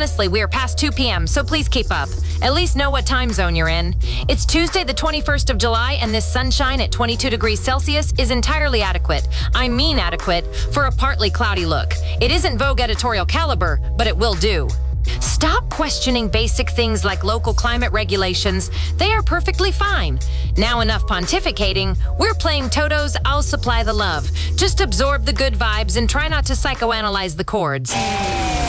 Honestly, we are past 2 p.m., so please keep up. At least know what time zone you're in. It's Tuesday, the 21st of July, and this sunshine at 22 degrees Celsius is entirely adequate. I mean adequate for a partly cloudy look. It isn't Vogue editorial caliber, but it will do. Stop questioning basic things like local climate regulations. They are perfectly fine. Now enough pontificating. We're playing Toto's I'll Supply the Love. Just absorb the good vibes and try not to psychoanalyze the chords.